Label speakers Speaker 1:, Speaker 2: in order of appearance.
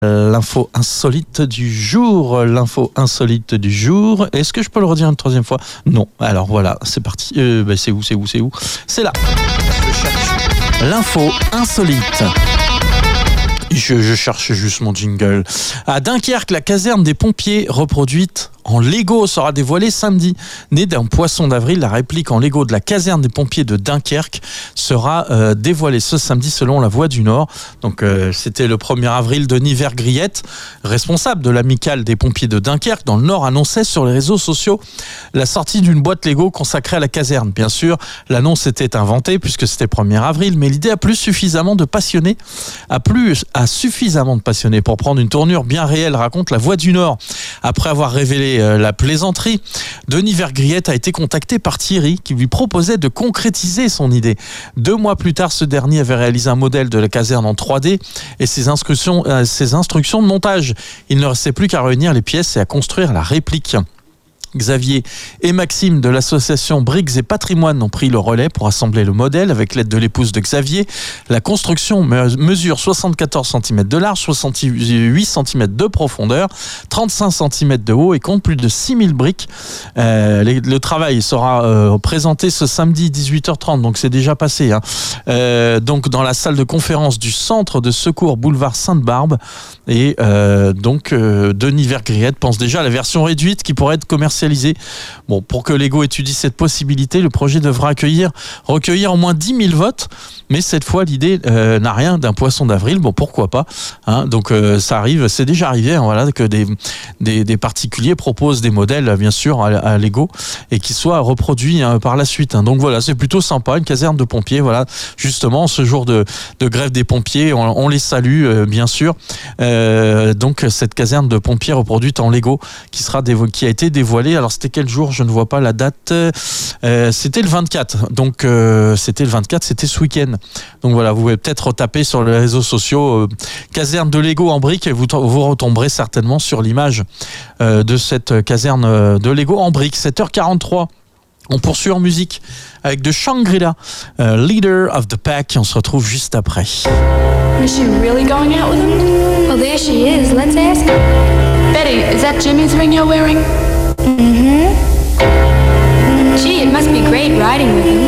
Speaker 1: L'info insolite du jour. Est-ce que je peux le redire une troisième fois? Non. Alors voilà, c'est parti. C'est où? C'est là. L'info insolite. Je cherche juste mon jingle. À Dunkerque, la caserne des pompiers reproduite en Lego sera dévoilée samedi. Née d'un poisson d'avril, la réplique en Lego de la caserne des pompiers de Dunkerque sera dévoilée ce samedi selon La Voix du Nord. Donc c'était le 1er avril. Denis Vergriette, responsable de l'amicale des pompiers de Dunkerque dans le Nord, annonçait sur les réseaux sociaux la sortie d'une boîte Lego consacrée à la caserne. Bien sûr, l'annonce était inventée puisque c'était 1er avril, mais l'idée a plu suffisamment de passionnés pour prendre une tournure bien réelle, raconte La Voix du Nord. Après avoir révélé la plaisanterie, Denis Vergriette a été contacté par Thierry qui lui proposait de concrétiser son idée. 2 mois plus tard, ce dernier avait réalisé un modèle de la caserne en 3D et ses instructions de montage. Il ne restait plus qu'à réunir les pièces et à construire la réplique. Xavier et Maxime de l'association Briques et Patrimoine ont pris le relais pour assembler le modèle avec l'aide de l'épouse de Xavier. La construction mesure 74 cm de large, 68 cm de profondeur, 35 cm de haut et compte plus de 6000 briques. Le travail sera présenté ce samedi 18h30, donc c'est déjà passé. Donc dans la salle de conférence du centre de secours boulevard Sainte-Barbe. Et Denis Vergriette pense déjà à la version réduite qui pourrait être commercialisée. Bon, pour que Lego étudie cette possibilité, le projet devra recueillir au moins 10 000 votes. Mais cette fois, l'idée n'a rien d'un poisson d'avril. Bon, pourquoi pas, donc ça arrive, c'est déjà arrivé, que des particuliers proposent des modèles, bien sûr, à Lego et qui soient reproduits par la suite. Donc voilà, c'est plutôt sympa, une caserne de pompiers. Voilà, justement, ce jour de grève des pompiers, on les salue, bien sûr. Donc cette caserne de pompiers reproduite en Lego qui a été dévoilée. Alors c'était quel jour? Je ne vois pas la date. C'était le 24. Donc c'était ce week-end. Donc voilà, vous pouvez peut-être retaper sur les réseaux sociaux caserne de Lego en briques et vous retomberez certainement sur l'image de cette caserne de Lego en briques. 7h43. On poursuit en musique avec de Shangri-La, Leader of the Pack. On se retrouve juste après.
Speaker 2: Is she really going out with him?
Speaker 3: Well, there she is. Let's ask her.
Speaker 2: Betty, is that Jimmy's ring you're wearing?
Speaker 3: Mm-hmm.
Speaker 2: Gee, it must be great riding with him.